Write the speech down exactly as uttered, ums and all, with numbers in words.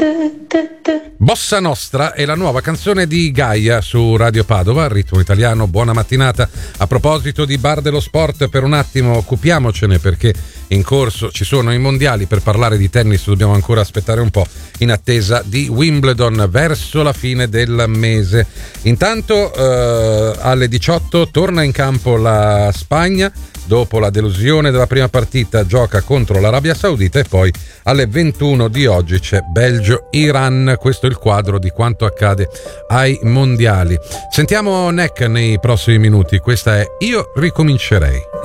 Bossa Nostra è la nuova canzone di Gaia su Radio Padova, ritmo italiano. Buona mattinata. A proposito di bar dello sport, per un attimo occupiamocene, perché in corso ci sono i mondiali. Per parlare di tennis dobbiamo ancora aspettare un po', in attesa di Wimbledon verso la fine del mese. Intanto eh, alle diciotto torna in campo la Spagna. Dopo la delusione della prima partita gioca contro l'Arabia Saudita, e poi alle ventuno di oggi c'è Belgio-Iran. Questo è il quadro di quanto accade ai mondiali. Sentiamo Neck nei prossimi minuti. Questa è Io ricomincerei.